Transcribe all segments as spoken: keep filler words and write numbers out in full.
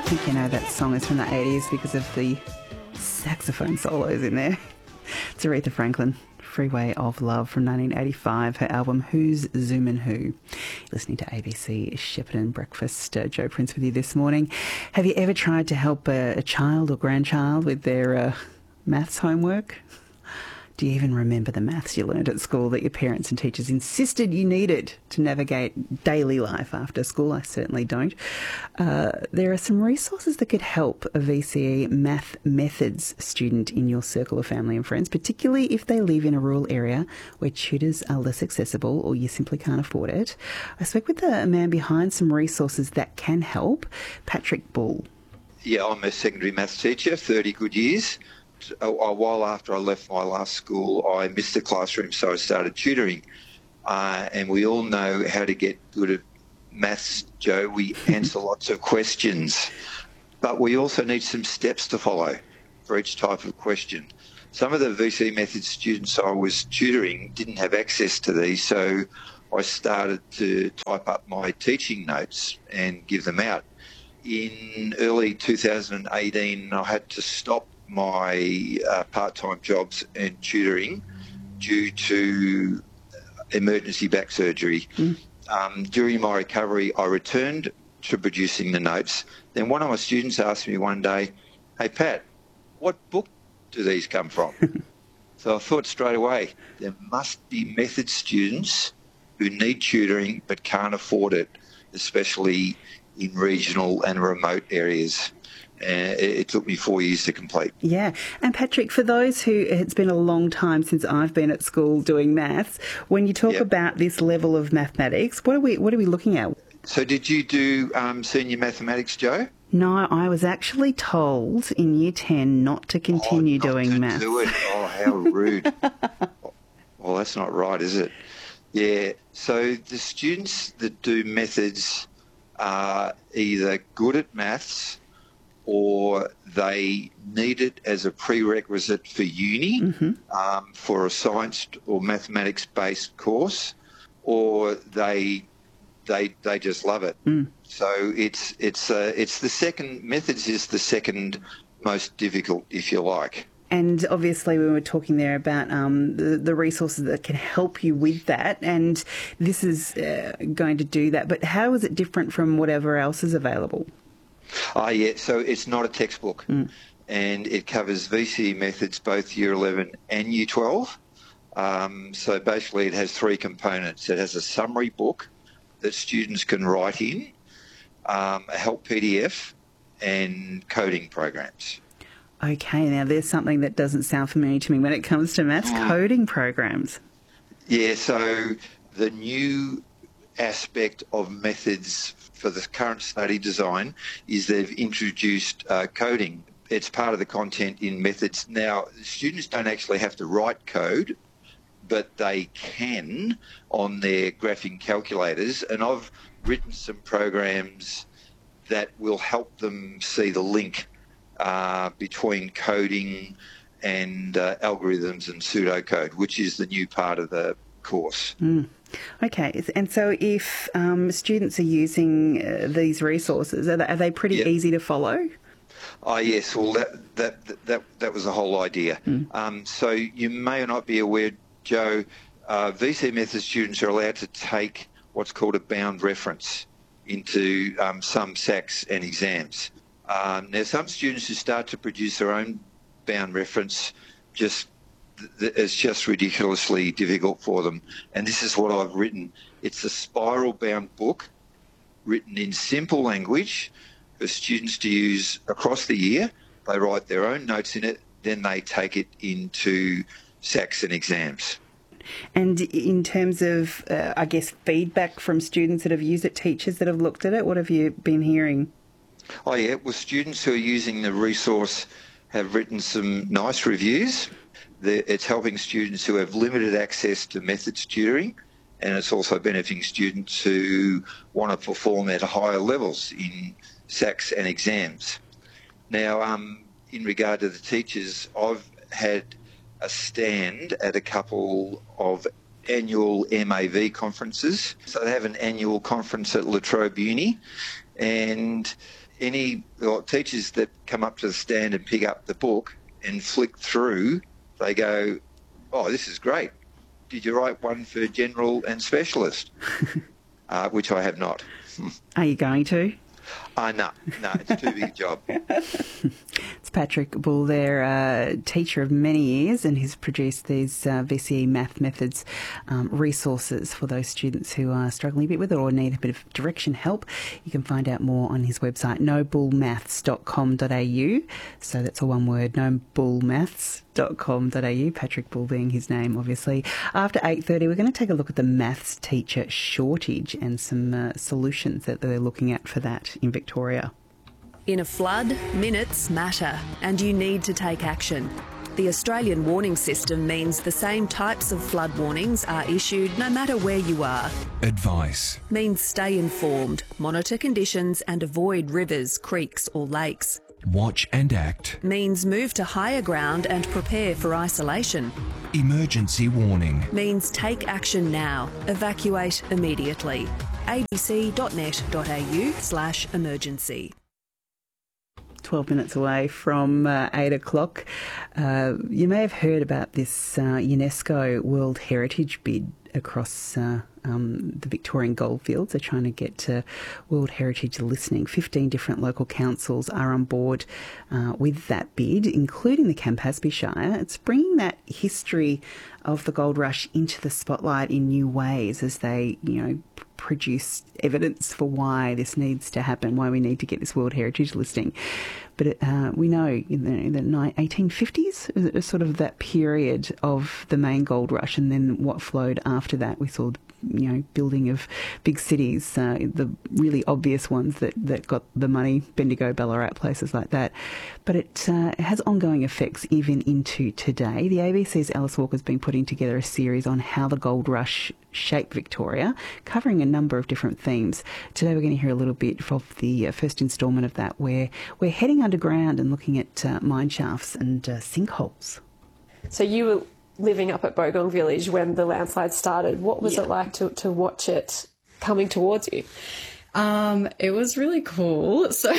think you know that song is from the eighties because of the saxophone solos in there. It's Aretha Franklin, Freeway of Love from nineteen eighty-five, her album Who's Zoomin' Who. Listening to A B C Shepparton Breakfast. Uh, Jo Prince with you this morning. Have you ever tried to help a, a child or grandchild with their uh, maths homework? Do you even remember the maths you learned at school that your parents and teachers insisted you needed to navigate daily life after school? I certainly don't. Uh, there are some resources that could help a V C E Math Methods student in your circle of family and friends, particularly if they live in a rural area where tutors are less accessible or you simply can't afford it. I spoke with the man behind some resources that can help, Patrick Bull. Yeah, I'm a secondary maths teacher, thirty good years. A, a while after I left my last school, I missed the classroom, so I started tutoring. Uh, and we all know how to get good at maths, Jo. We answer lots of questions, but we also need some steps to follow for each type of question. Some of the V C Methods students I was tutoring didn't have access to these, so I started to type up my teaching notes and give them out. In early two thousand eighteen, I had to stop my uh, part-time jobs and tutoring due to emergency back surgery. Mm. Um, during my recovery, I returned to producing the notes. Then one of my students asked me one day, "Hey, Pat, what book do these come from?" So I thought straight away, there must be method students who need tutoring but can't afford it, especially in regional and remote areas. Uh, it took me four years to complete. Yeah. And Patrick, for those who, it's been a long time since I've been at school doing maths, when you talk yep. about this level of mathematics, what are we what are we looking at? So did you do um, senior mathematics, Jo? No, I was actually told in year ten not to continue oh, not doing to maths. Do it. Oh, how rude. Well, that's not right, is it? Yeah. So the students that do methods are either good at maths or they need it as a prerequisite for uni, mm-hmm. um, for a science or mathematics-based course, or they they they just love it. Mm. So it's it's uh, it's the second methods is the second most difficult, if you like. And obviously we were talking there about um, the, the resources that can help you with that, and this is uh, going to do that. But how is it different from whatever else is available? Oh, yeah, so it's not a textbook, mm. and it covers V C E methods, both year eleven and year twelve. Um, so basically it has three components. It has a summary book that students can write in, um, a help P D F, and coding programs. Okay, now there's something that doesn't sound familiar to me when it comes to maths, mm. coding programs. Yeah, so the new aspect of methods for the current study design is they've introduced uh, coding. It's part of the content in methods. Now, students don't actually have to write code, but they can on their graphing calculators, and I've written some programs that will help them see the link uh, between coding and uh, algorithms and pseudocode, which is the new part of the course. Mm. Okay, and so if um, students are using uh, these resources, are they, are they pretty yep. easy to follow? Oh yes, well that that that that was the whole idea. Mm. Um, so you may or not be aware, Jo, uh, V C Methods students are allowed to take what's called a bound reference into um, some S A Cs and exams. Um, now some students who start to produce their own bound reference just it's just ridiculously difficult for them. And this is what I've written. It's a spiral-bound book written in simple language for students to use across the year. They write their own notes in it, then they take it into S A Cs and exams. And in terms of, uh, I guess, feedback from students that have used it, teachers that have looked at it, what have you been hearing? Oh, yeah. Well, students who are using the resource have written some nice reviews. It's helping students who have limited access to methods tutoring, and it's also benefiting students who want to perform at higher levels in S A Cs and exams. Now, um, in regard to the teachers, I've had a stand at a couple of annual M A V conferences. So they have an annual conference at La Trobe Uni, and any well, teachers that come up to the stand and pick up the book and flick through, they go, oh, this is great. Did you write one for general and specialist? uh, which I have not. Are you going to? Uh, no, no, it's too big a job. It's Patrick Bull there, a teacher of many years, and he's produced these uh, V C E Math Methods um, resources for those students who are struggling a bit with it or need a bit of direction help. You can find out more on his website, no bull maths dot com dot a u. So that's all one word, no bull maths dot com dot a u, Patrick Bull being his name, obviously. After eight thirty, we're going to take a look at the maths teacher shortage and some uh, solutions that they're looking at for that in Victoria. In a flood, minutes matter, and you need to take action. The Australian warning system means the same types of flood warnings are issued no matter where you are. Advice Means stay informed, monitor conditions and avoid rivers, creeks or lakes. watch and act. Means move to higher ground and prepare for isolation. Emergency warning. Means take action now. Evacuate immediately. a b c dot net dot a u slash emergency. twelve minutes away from uh, eight o'clock. Uh, you may have heard about this uh, UNESCO World Heritage bid across uh, um, the Victorian goldfields. They're trying to get uh, World Heritage listing. fifteen different local councils are on board uh, with that bid, including the Campaspe Shire. It's bringing that history of the gold rush into the spotlight in new ways as they, you know, produce evidence for why this needs to happen, why we need to get this World Heritage listing. But it, uh, we know in the, in the eighteen fifties, it was sort of that period of the main gold rush, and then what flowed after that. We saw, you know, building of big cities, uh, the really obvious ones that, that got the money, Bendigo, Ballarat, places like that. But it, uh, it has ongoing effects even into today. The A B C's Alice Walker's been putting together a series on how the gold rush shaped Victoria, covering a number of different themes. Today we're going to hear a little bit of the uh, first instalment of that, where we're heading underground and looking at uh, mine shafts and uh, sinkholes. So you were living up at Bogong Village when the landslide started. What was Yeah. it like to, to watch it coming towards you? Um, it was really cool. So,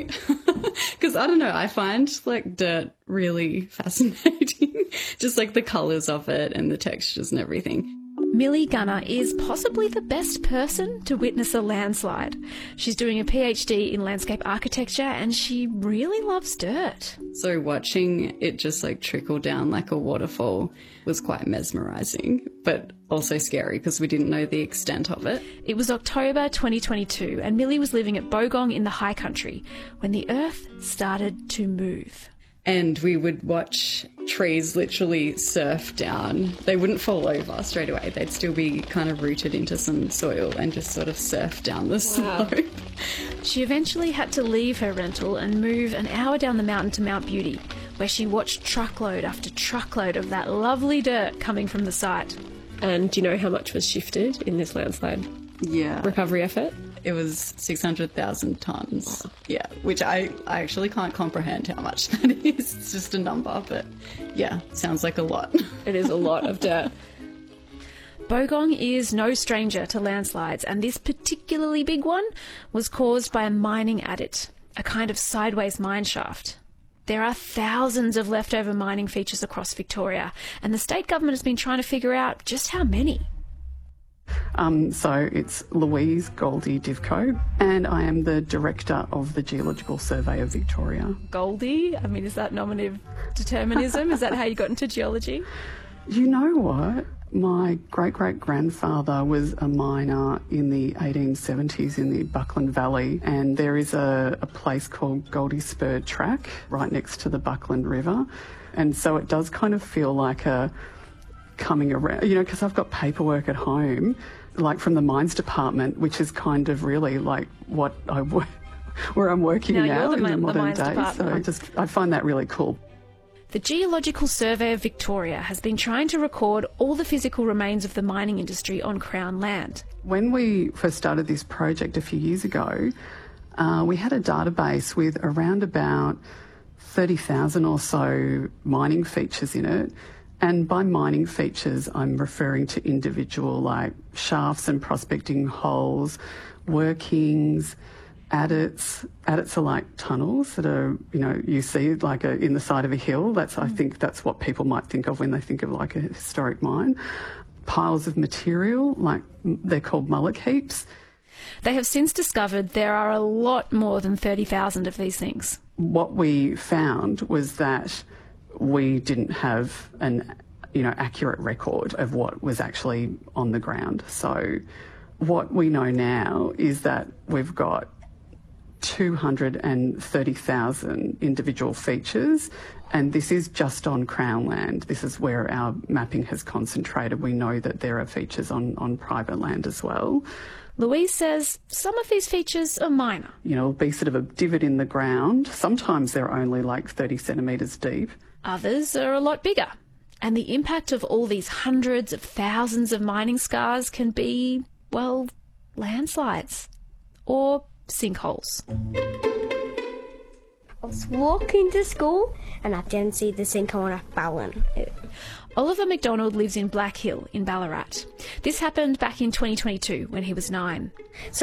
because I don't know, I find like dirt really fascinating, just like the colours of it and the textures and everything. Millie Gunner is possibly the best person to witness a landslide. She's doing a PhD in landscape architecture and she really loves dirt. So watching it just like trickle down like a waterfall was quite mesmerising, but also scary because we didn't know the extent of it. It was October twenty twenty-two and Millie was living at Bogong in the high country when the earth started to move. And we would watch trees literally surf down. They wouldn't fall over straight away. They'd still be kind of rooted into some soil and just sort of surf down the Wow. slope. She eventually had to leave her rental and move an hour down the mountain to Mount Beauty, where she watched truckload after truckload of that lovely dirt coming from the site. And do you know how much was shifted in this landslide Yeah. recovery effort? It was six hundred thousand tonnes. Yeah, which I, I actually can't comprehend how much that is. It's just a number, but yeah, sounds like a lot. It is a lot of dirt. Bogong is no stranger to landslides, and this particularly big one was caused by a mining adit, a kind of sideways mine shaft. There are thousands of leftover mining features across Victoria, and the state government has been trying to figure out just how many. Um, so it's Louise Goldie Divco, and I am the Director of the Geological Survey of Victoria. Goldie? I mean, is that nominative determinism? Is that how you got into geology? You know what? My great-great-grandfather was a miner in the eighteen seventies in the Buckland Valley, and there is a, a place called Goldie Spur Track right next to the Buckland River, and so it does kind of feel like a coming around, you know, because I've got paperwork at home, like from the mines department, which is kind of really like what I wo- where I'm working Now, now, you're the in mi- the the modern mines day. So department. I just I find that really cool. The Geological Survey of Victoria has been trying to record all the physical remains of the mining industry on Crown land. When we first started this project a few years ago, uh, we had a database with around about thirty thousand or so mining features in it. And by mining features, I'm referring to individual like shafts and prospecting holes, workings, Adits, adits are like tunnels that are, you know, you see like a, in the side of a hill. That's, mm. I think that's what people might think of when they think of like a historic mine. Piles of material, like they're called mullock heaps. They have since discovered there are a lot more than thirty thousand of these things. What we found was that we didn't have an, you know, accurate record of what was actually on the ground. So what we know now is that we've got two hundred thirty thousand individual features, and this is just on Crown land. This is where our mapping has concentrated. We know that there are features on, on private land as well. Louise says some of these features are minor. You know, it'll be sort of a divot in the ground. Sometimes they're only like thirty centimetres deep. Others are a lot bigger. And the impact of all these hundreds of thousands of mining scars can be, well, landslides or sinkholes. I was walking to school and I didn't see the sinkhole and I fell in it. Oliver McDonald lives in Black Hill in Ballarat. This happened back in twenty twenty-two when he was nine. So